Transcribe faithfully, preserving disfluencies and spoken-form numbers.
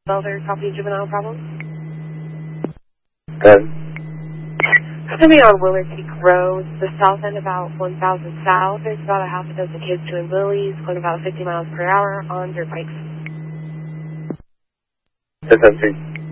Belver property juvenile problem. Good. Coming on Willard Peak Road, the south end about one thousand south, there's about a half a dozen kids doing wheelies, going about fifty miles per hour on dirt bikes. That's empty.